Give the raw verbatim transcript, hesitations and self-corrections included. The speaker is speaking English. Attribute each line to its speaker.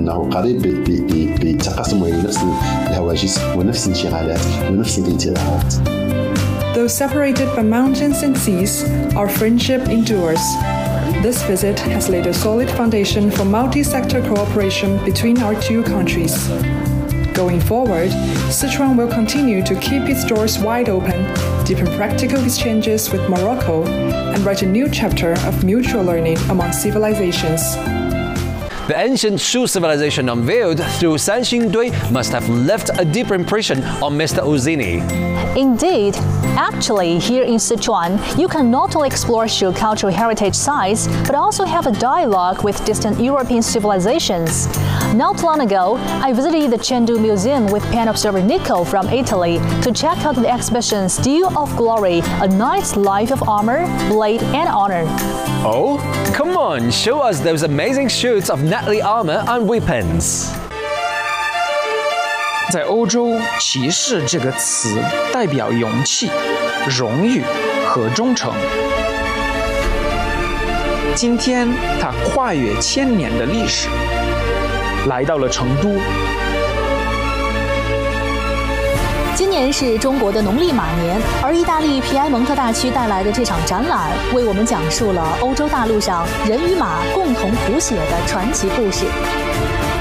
Speaker 1: انه قريب بتقاسم ونفس الهواجس ونفس الانشغالات ونفس الانتظارات.
Speaker 2: Though separated by mountains and seas, our friendship endures. This visit has laid a solid foundation for multi-sector cooperation between our two countries. Going forward, Sichuan will continue to keep its doors wide open, deepen practical exchanges with Morocco, and write a new chapter of mutual learning among civilizations.
Speaker 3: The ancient Shu civilization unveiled through San Xingdui must have left a deeper impression on Mister Ozzini.
Speaker 4: Indeed. Actually, here in Sichuan, you can not only explore Shu cultural heritage sites, but also have a dialogue with distant European civilizations. Not long ago, I visited the Chengdu Museum with pen observer Nico from Italy to check out the exhibition Steel of Glory, a knight's life of armor, blade, and honor.
Speaker 3: Oh, come on, show us those amazing shoots of knightly armor and weapons.
Speaker 5: 在欧洲，骑士这个词代表勇气、荣誉和忠诚。今天，它跨越千年的历史，来到了成都。
Speaker 4: 今年是中国的农历马年，而意大利皮埃蒙特大区带来的这场展览，为我们讲述了欧洲大陆上人与马共同谱写的传奇故事。